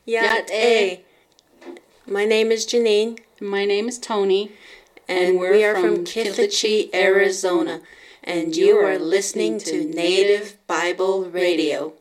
Yat A. My name is Janine. My name is Tony. And we are from Kittleachee, Arizona. And you are listening to Native Bible Radio.